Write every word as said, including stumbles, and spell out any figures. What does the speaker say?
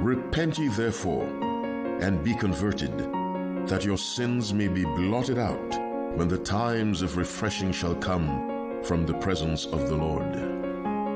Repent ye therefore, and be converted, that your sins may be blotted out, when the times of refreshing shall come from the presence of the Lord.